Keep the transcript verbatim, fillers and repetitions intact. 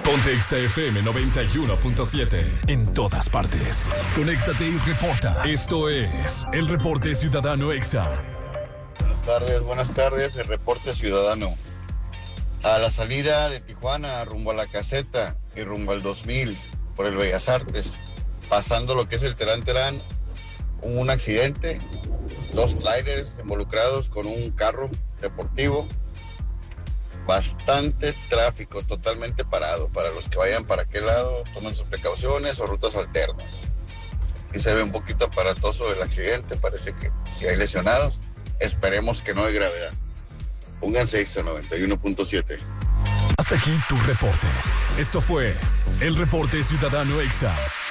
Ponte Exa F M noventa y uno punto siete. En todas partes. Conéctate y reporta. Esto es el Reporte Ciudadano Exa. Buenas tardes, buenas tardes. El Reporte Ciudadano. A la salida de Tijuana, rumbo a la Caseta y rumbo al dos mil, por el Bellas Artes, pasando lo que es el Terán Terán, hubo un accidente. Dos trailers involucrados con un carro deportivo. Bastante tráfico, totalmente parado. Para los que vayan para aquel lado, tomen sus precauciones o rutas alternas. Y se ve un poquito aparatoso el accidente, parece que si hay lesionados, esperemos que no hay gravedad. Pónganse Exa noventa y uno punto siete. Hasta aquí tu reporte. Esto fue el Reporte Ciudadano Exa.